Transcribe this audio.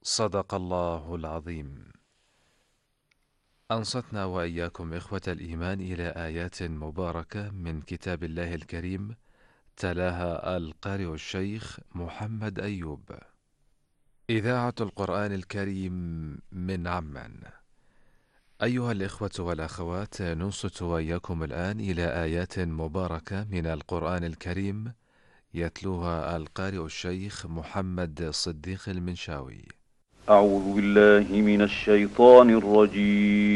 صدق الله العظيم. أنصتنا وإياكم إخوة الإيمان إلى آيات مباركة من كتاب الله الكريم، تلاها القارئ الشيخ محمد أيوب. إذاعة القرآن الكريم من عمان. أيها الإخوة والأخوات، ننصت وإياكم الآن إلى آيات مباركة من القرآن الكريم يتلوها القارئ الشيخ محمد صديق المنشاوي. أعوذ بالله من الشيطان الرجيم.